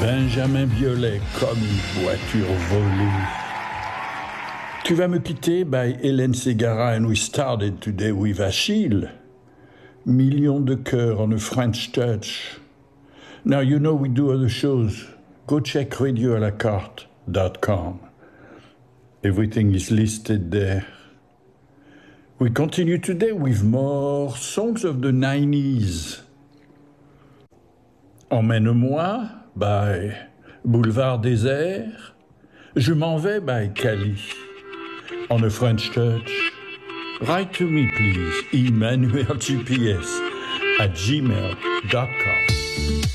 Benjamin Biolay comme une voiture volée. Tu vas me quitter by Hélène Ségara and we started today with Achille. Millions de cœurs on a French touch. Now you know we do other shows. Go check radioalacarte.com. Everything is listed there. We continue today with more songs of the 90s. Emmène-moi, by Boulevard Désert. Je m'en vais, by Cali. On a French Touch. Write to me, please, emmanuelgps@gmail.com.